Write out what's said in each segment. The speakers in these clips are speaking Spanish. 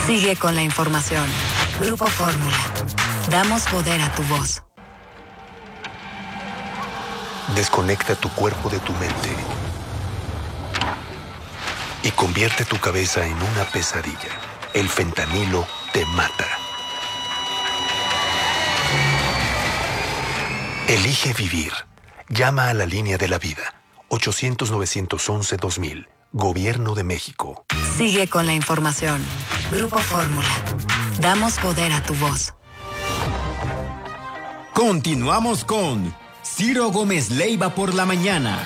Sigue con la información. Grupo Fórmula. Damos poder a tu voz. Desconecta tu cuerpo de tu mente y convierte tu cabeza en una pesadilla. El fentanilo te mata. Elige vivir. Llama a la línea de la vida. 800-911-2000. Gobierno de México. Sigue con la información. Grupo Fórmula. Damos poder a tu voz. Continuamos con Ciro Gómez Leiva por la mañana.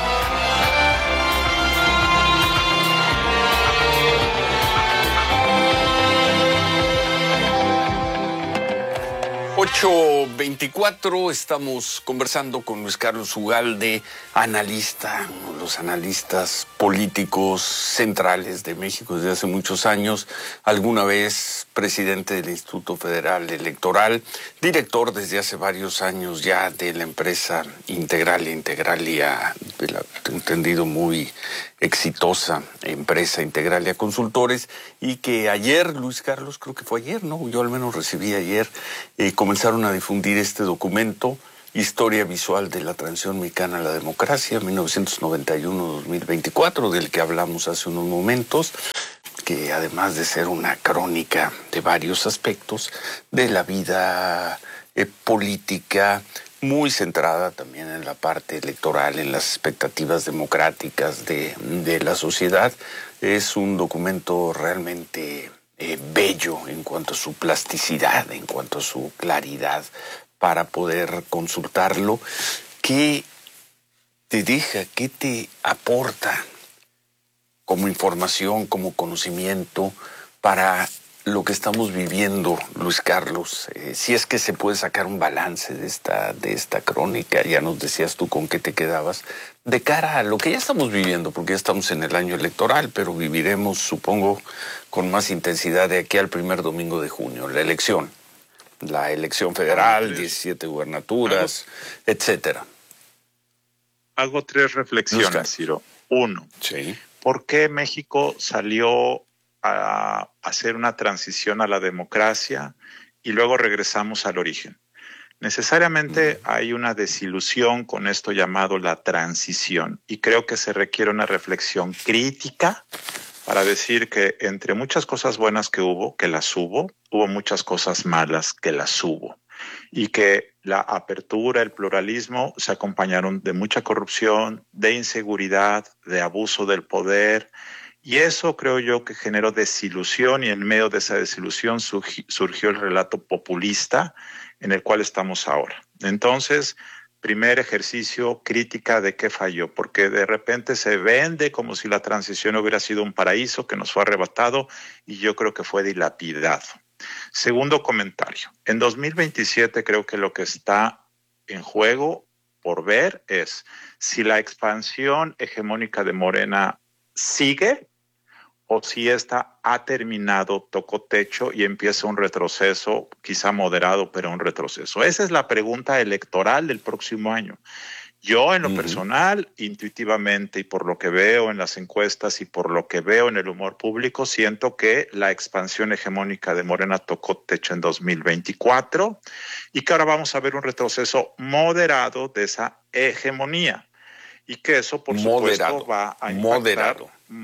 ...8:24... estamos conversando con Luis Carlos Ugalde, analista, uno de los analistas políticos centrales de México desde hace muchos años, alguna vez presidente del Instituto Federal Electoral, director desde hace varios años ya de la empresa Integralia, entendido muy exitosa empresa Integralia Consultores, y que ayer, Luis Carlos, creo que fue ayer, ¿no? Yo al menos recibí ayer, comenzaron a difundir este documento, Historia Visual de la Transición Mexicana a la Democracia, 1991-2024, del que hablamos hace unos momentos, que además de ser una crónica de varios aspectos de la vida política, muy centrada también en la parte electoral, en las expectativas democráticas de la sociedad, es un documento realmente bello en cuanto a su plasticidad, en cuanto a su claridad para poder consultarlo. ¿Qué te deja, qué te aporta como información, como conocimiento para lo que estamos viviendo, Luis Carlos? Si es que se puede sacar un balance de esta crónica, ya nos decías tú con qué te quedabas, de cara a lo que ya estamos viviendo, porque ya estamos en el año electoral, pero viviremos, supongo, con más intensidad de aquí al primer domingo de junio, la elección federal, 17 gubernaturas, etcétera. Hago 3 reflexiones, Ciro. 1, sí. ¿Por qué México salió a hacer una transición a la democracia y luego regresamos al origen? Necesariamente hay una desilusión con esto llamado la transición, y creo que se requiere una reflexión crítica para decir que entre muchas cosas buenas que hubo hubo muchas cosas malas que las hubo, y que la apertura, el pluralismo se acompañaron de mucha corrupción, de inseguridad, de abuso del poder. Y eso creo yo que generó desilusión, y en medio de esa desilusión surgió el relato populista en el cual estamos ahora. Entonces, primer ejercicio, crítica de qué falló, porque de repente se vende como si la transición hubiera sido un paraíso que nos fue arrebatado, y yo creo que fue dilapidado. Segundo comentario, en 2027 creo que lo que está en juego por ver es si la expansión hegemónica de Morena sigue, o si esta ha terminado, tocó techo y empieza un retroceso, quizá moderado, pero un retroceso. Esa es la pregunta electoral del próximo año. Yo, en lo personal, intuitivamente, y por lo que veo en las encuestas y por lo que veo en el humor público, siento que la expansión hegemónica de Morena tocó techo en 2024 y que ahora vamos a ver un retroceso moderado de esa hegemonía. Y que eso, por supuesto, va a impactar.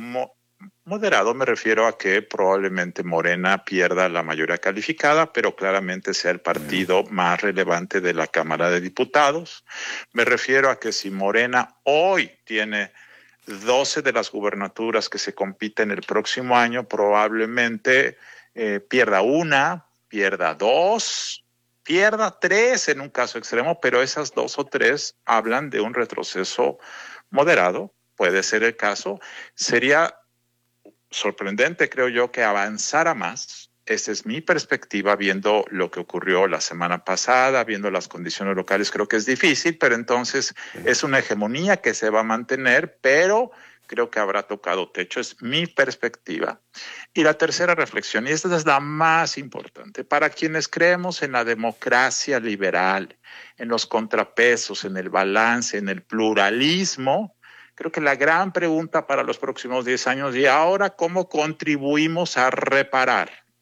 Moderado me refiero a que probablemente Morena pierda la mayoría calificada, pero claramente sea el partido más relevante de la Cámara de Diputados. Me refiero a que si Morena hoy tiene 12 de las gubernaturas que se compiten el próximo año, probablemente pierda una, pierda 2, pierda 3 en un caso extremo, pero esas 2 o 3 hablan de un retroceso moderado. Puede ser el caso. Sería sorprendente, creo yo, que avanzara más. Esa es mi perspectiva, viendo lo que ocurrió la semana pasada, viendo las condiciones locales. Creo que es difícil, pero entonces es una hegemonía que se va a mantener, pero creo que habrá tocado techo. Es mi perspectiva. Y la tercera reflexión, y esta es la más importante, para quienes creemos en la democracia liberal, en los contrapesos, en el balance, en el pluralismo, creo que la gran pregunta para los próximos 10 años, y ahora, ¿cómo contribuimos a reparar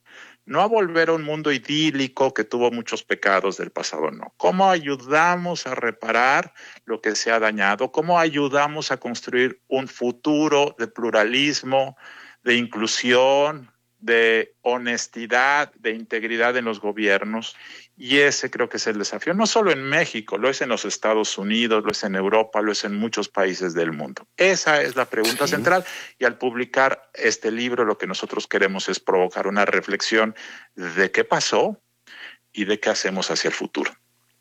no a volver a un mundo idílico que tuvo muchos pecados del pasado, no. ¿Cómo ayudamos a reparar lo que se ha dañado? ¿Cómo ayudamos a construir un futuro de pluralismo, de inclusión, de honestidad, de integridad en los gobiernos? Y ese creo que es el desafío, no solo en México, lo es en los Estados Unidos, lo es en Europa, lo es en muchos países del mundo. Esa es la pregunta central, y al publicar este libro lo que nosotros queremos es provocar una reflexión de qué pasó y de qué hacemos hacia el futuro.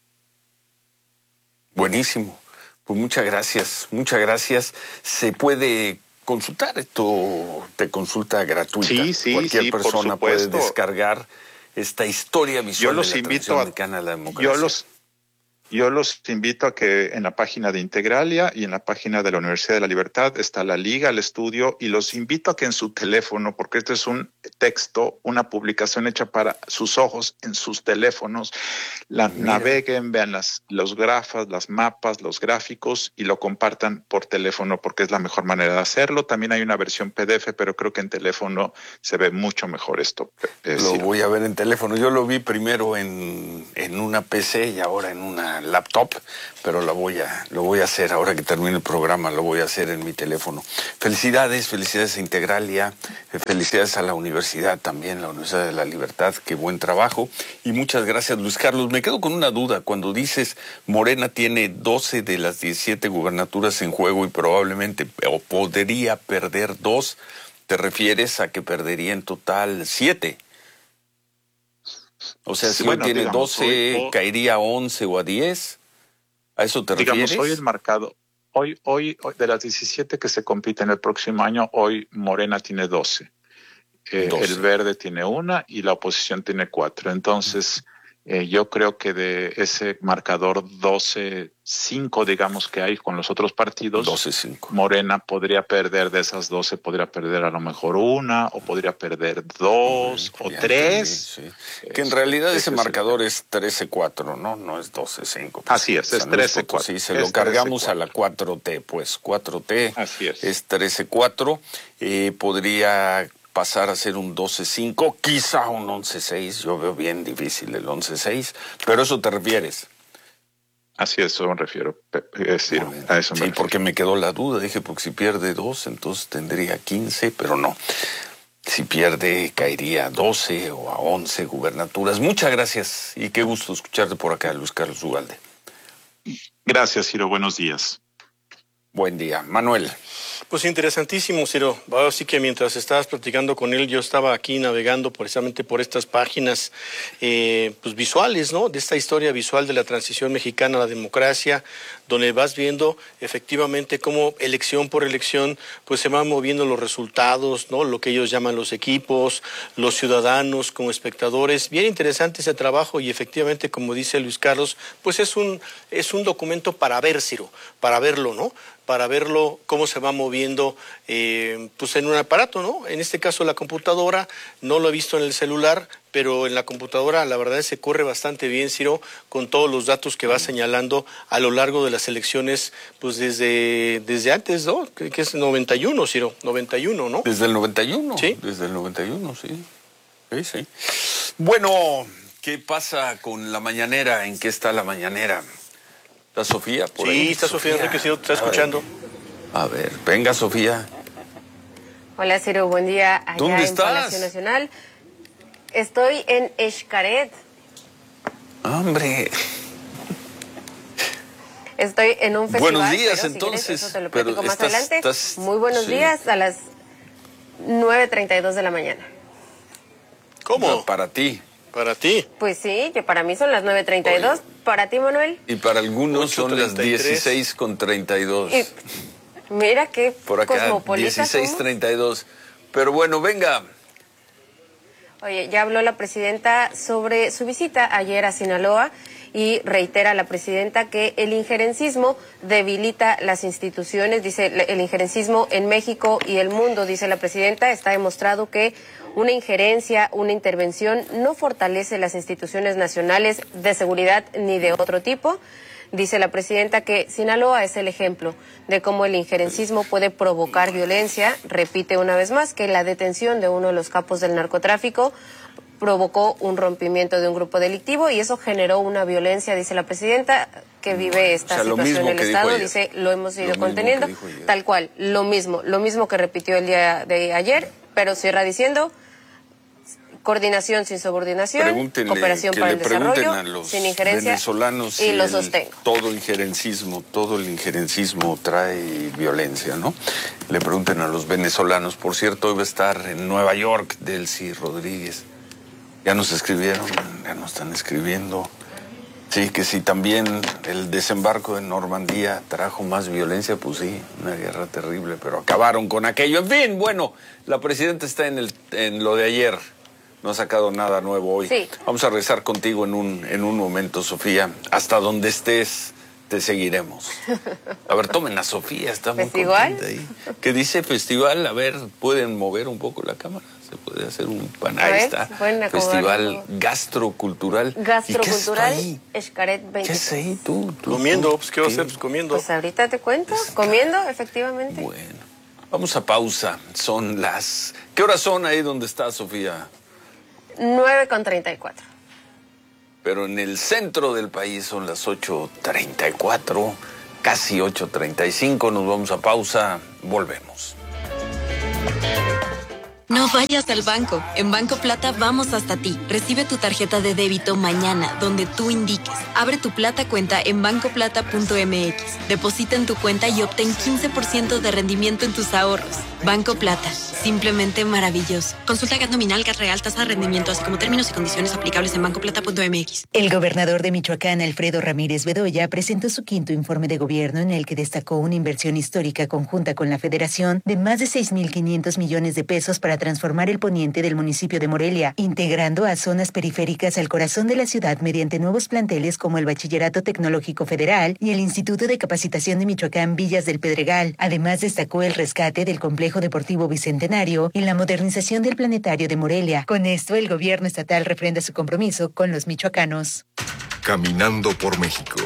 Buenísimo, pues muchas gracias, muchas gracias. Se puede consultar esto de consulta gratuita. Sí, cualquier persona puede supuesto. descargar esta historia visual de la transición mexicana a la democracia. Yo los invito a que en la página de Integralia y en la página de la Universidad de la Libertad está la liga al estudio, y los invito a que en su teléfono, porque este es un texto, una publicación hecha para sus ojos, en sus teléfonos, naveguen, vean los grafos, las mapas, los gráficos, y lo compartan por teléfono, porque es la mejor manera de hacerlo. También hay una versión PDF, pero creo que en teléfono se ve mucho mejor esto. Lo voy a ver en teléfono. Yo lo vi primero en una PC y ahora en una laptop, pero lo voy a hacer ahora que termine el programa, lo voy a hacer en mi teléfono. Felicidades a Integralia, felicidades a la universidad también, la Universidad de la Libertad, qué buen trabajo, y muchas gracias, Luis Carlos. Me quedo con una duda, cuando dices Morena tiene 12 de las 17 gubernaturas en juego y probablemente o podría perder 2, ¿te refieres a que perdería en total 7? O sea, si hoy tiene 12, caería a 11 o a 10. ¿A eso te refieres? Hoy el marcado. Hoy, de las 17 que se compiten el próximo año, hoy Morena tiene 12. 12. El Verde tiene 1 y la oposición tiene 4. Entonces, yo creo que de ese marcador 12-5, digamos, que hay con los otros partidos, 12-5. Morena podría perder de esas 12, podría perder a lo mejor 1, o podría perder 2 o 3. Sí. Que en realidad ese marcador es 13-4, ¿no? No es 12-5. Pues, así es 13-4. Sí, se lo cargamos a la 4T, pues 4T así es 13-4. Podría pasar a ser un 12-5, quizá un 11-6, yo veo bien difícil el 11-6, pero ¿eso te refieres? Así es, eso me refiero, Ciro, a eso me refiero. Porque me quedó la duda, dije, porque si pierde 2, entonces tendría 15, pero no. Si pierde, caería a 12 o a 11 gubernaturas. Muchas gracias y qué gusto escucharte por acá, Luis Carlos Ugalde. Gracias, Ciro, buenos días. Buen día. Manuel. Pues interesantísimo, Ciro. Así que mientras estabas platicando con él, yo estaba aquí navegando precisamente por estas páginas pues visuales, ¿no? De esta historia visual de la transición mexicana a la democracia, donde vas viendo efectivamente cómo elección por elección pues se van moviendo los resultados, ¿no? Lo que ellos llaman los equipos, los ciudadanos como espectadores. Bien interesante ese trabajo y efectivamente, como dice Luis Carlos, pues es un documento para ver, Ciro, para verlo, ¿no? Para verlo cómo se va moviendo pues en un aparato, ¿no? En este caso la computadora, no lo he visto en el celular, pero en la computadora la verdad se corre bastante bien, Ciro, con todos los datos que va señalando a lo largo de las elecciones, pues desde antes, ¿no? Que es 91, Ciro, 91, ¿no? Desde el 91. Sí. Desde el 91, sí. Sí. Bueno, ¿qué pasa con la mañanera? ¿En qué está la mañanera? ¿Está Sofía por ahí? Sí, está Sofía Enrique, Ciro, te está escuchando. A ver, venga, Sofía. Hola, Ciro, buen día. Allá ¿Dónde en estás? Palacio Nacional. Estoy en Xcaret. ¡Hombre! Estoy en un festival. Buenos días, pero, entonces. Si quieres, eso te lo platico más estás, adelante. Muy buenos días, a las 9:32 de la mañana. ¿Cómo? No, para ti. Para ti. Pues sí, que para mí son las 9:32. ¿Para ti, Manuel? Y para algunos son las 8:33. 16:32. Mira qué Por acá, cosmopolita 16:32. Pero bueno, venga. Oye, ya habló la presidenta sobre su visita ayer a Sinaloa y reitera la presidenta que el injerencismo debilita las instituciones. Dice, el injerencismo en México y el mundo, dice la presidenta, está demostrado que una injerencia, una intervención no fortalece las instituciones nacionales de seguridad ni de otro tipo. Dice la presidenta que Sinaloa es el ejemplo de cómo el injerencismo puede provocar violencia. Repite una vez más que la detención de uno de los capos del narcotráfico provocó un rompimiento de un grupo delictivo y eso generó una violencia, dice la presidenta, que vive esta situación en el Estado. Dice, lo hemos ido conteniendo, tal cual, lo mismo que repitió el día de ayer, pero cierra diciendo: coordinación sin subordinación, cooperación para el desarrollo, sin injerencia, venezolanos, y lo sostengo. Todo el injerencismo trae violencia, ¿no? Le pregunten a los venezolanos. Por cierto, hoy va a estar en Nueva York Delcy Rodríguez. Ya nos escribieron, ya nos están escribiendo. Sí, que si también el desembarco en Normandía trajo más violencia, pues sí, una guerra terrible, pero acabaron con aquello. En fin, bueno, la presidenta está en lo de ayer. No ha sacado nada nuevo hoy. Sí. Vamos a regresar contigo en un momento, Sofía. Hasta donde estés, te seguiremos. A ver, tomen a Sofía, está muy contenta ahí. ¿Qué dice festival? A ver, ¿pueden mover un poco la cámara? Se puede hacer un panel. Ahí está. Festival gastrocultural. Gastrocultural Xcaret 26. ¿Qué es ahí tú? Comiendo, pues ¿qué va a hacer? Pues comiendo. Pues ahorita te cuento, comiendo, efectivamente. Bueno, vamos a pausa. Son las... ¿Qué horas son ahí donde está Sofía? 9:34. Pero en el centro del país son las 8:34, casi 8:35. Nos vamos a pausa, volvemos. No vayas al banco. En Banco Plata vamos hasta ti. Recibe tu tarjeta de débito mañana, donde tú indiques. Abre tu Plata cuenta en bancoplata.mx. Deposita en tu cuenta y obtén 15% de rendimiento en tus ahorros. Banco Plata. Simplemente maravilloso. Consulta GAT nominal, GAT real, tasa de rendimiento, así como términos y condiciones aplicables en bancoplata.mx. El gobernador de Michoacán, Alfredo Ramírez Bedoya, presentó su quinto informe de gobierno en el que destacó una inversión histórica conjunta con la Federación de más de 6,500 millones de pesos para transformar el poniente del municipio de Morelia, integrando a zonas periféricas al corazón de la ciudad mediante nuevos planteles como el Bachillerato Tecnológico Federal y el Instituto de Capacitación de Michoacán Villas del Pedregal. Además, destacó el rescate del Complejo Deportivo Bicentenario y la modernización del Planetario de Morelia. Con esto, el gobierno estatal refrenda su compromiso con los michoacanos. Caminando por México.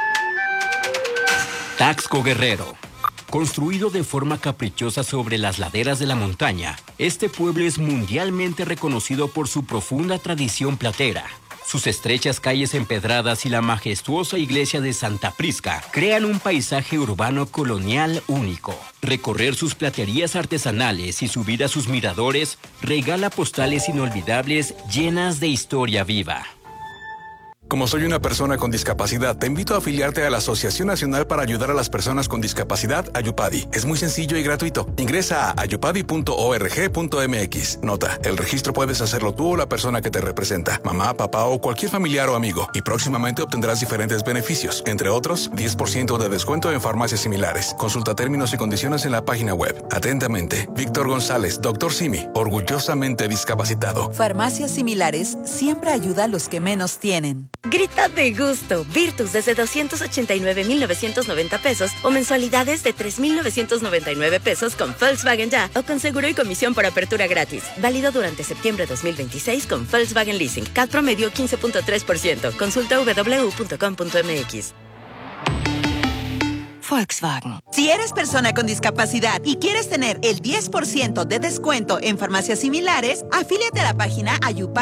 Taxco Guerrero. Construido de forma caprichosa sobre las laderas de la montaña, este pueblo es mundialmente reconocido por su profunda tradición platera. Sus estrechas calles empedradas y la majestuosa iglesia de Santa Prisca crean un paisaje urbano colonial único. Recorrer sus platerías artesanales y subir a sus miradores regala postales inolvidables llenas de historia viva. Como soy una persona con discapacidad, te invito a afiliarte a la Asociación Nacional para Ayudar a las Personas con Discapacidad, Ayupadi. Es muy sencillo y gratuito. Ingresa a ayupadi.org.mx. Nota, el registro puedes hacerlo tú o la persona que te representa, mamá, papá o cualquier familiar o amigo. Y próximamente obtendrás diferentes beneficios, entre otros, 10% de descuento en farmacias similares. Consulta términos y condiciones en la página web. Atentamente, Víctor González, Dr. Simi, orgullosamente discapacitado. Farmacias similares siempre ayuda a los que menos tienen. Grita de gusto. Virtus desde 289,990 pesos o mensualidades de 3,999 pesos con Volkswagen Ya o con seguro y comisión por apertura gratis. Válido durante septiembre 2026 con Volkswagen Leasing. CAT promedio 15.3%. Consulta www.com.mx. Volkswagen. Si eres persona con discapacidad y quieres tener el 10% de descuento en farmacias similares, afíliate a la página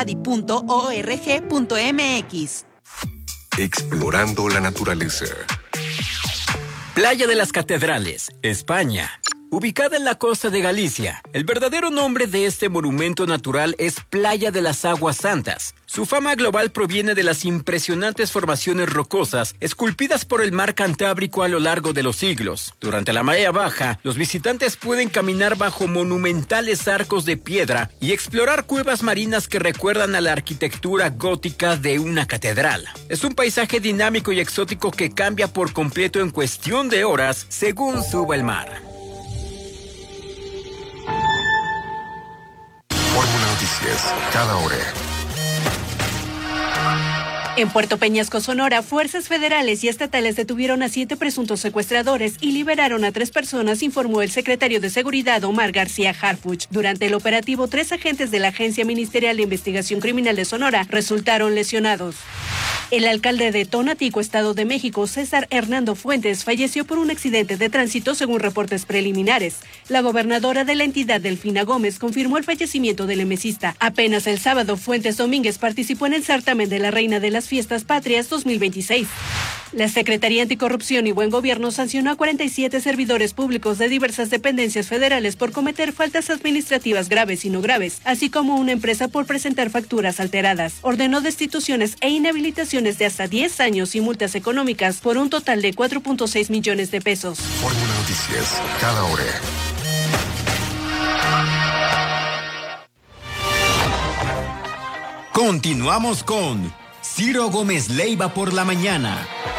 ayupadi.org.mx. Explorando la naturaleza. Playa de las Catedrales, España. Ubicada en la costa de Galicia, el verdadero nombre de este monumento natural es Playa de las Aguas Santas. Su fama global proviene de las impresionantes formaciones rocosas esculpidas por el mar Cantábrico a lo largo de los siglos. Durante la marea baja, los visitantes pueden caminar bajo monumentales arcos de piedra y explorar cuevas marinas que recuerdan a la arquitectura gótica de una catedral. Es un paisaje dinámico y exótico que cambia por completo en cuestión de horas según suba el mar. Fórmula Noticias, cada hora. En Puerto Peñasco, Sonora, fuerzas federales y estatales detuvieron a 7 presuntos secuestradores y liberaron a 3 personas, informó el secretario de Seguridad, Omar García Harfuch. Durante el operativo, 3 agentes de la Agencia Ministerial de Investigación Criminal de Sonora resultaron lesionados. El alcalde de Tonatico, Estado de México, César Hernando Fuentes, falleció por un accidente de tránsito según reportes preliminares. La gobernadora de la entidad, Delfina Gómez, confirmó el fallecimiento del emesista. Apenas el sábado, Fuentes Domínguez participó en el certamen de la Reina de las Fiestas Patrias 2026. La Secretaría Anticorrupción y Buen Gobierno sancionó a 47 servidores públicos de diversas dependencias federales por cometer faltas administrativas graves y no graves, así como una empresa por presentar facturas alteradas. Ordenó destituciones e inhabilitaciones de hasta 10 años y multas económicas por un total de 4.6 millones de pesos. Fórmula Noticias, cada hora. Continuamos con Ciro Gómez Leiva por la mañana.